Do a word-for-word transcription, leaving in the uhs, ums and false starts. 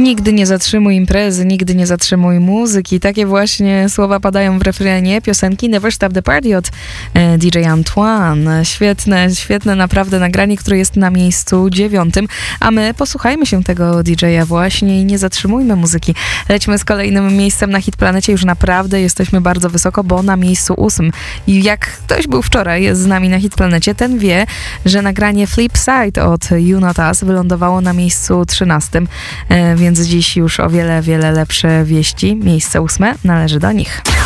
Nigdy nie zatrzymuj imprezy, nigdy nie zatrzymuj muzyki. Takie właśnie słowa padają w refrenie piosenki Never Stop the Party od e, D J Antoine. Świetne, świetne naprawdę nagranie, które jest na miejscu dziewiątym. A my posłuchajmy się tego D J-a właśnie i nie zatrzymujmy muzyki. Lećmy z kolejnym miejscem na Hitplanecie. Już naprawdę jesteśmy bardzo wysoko, bo na miejscu ósmym. I jak ktoś był wczoraj jest z nami na Hitplanecie, ten wie, że nagranie Flipside od You Not Us wylądowało na miejscu trzynastym. E, więc dziś już o wiele, wiele lepsze wieści. Miejsce ósme należy do nich.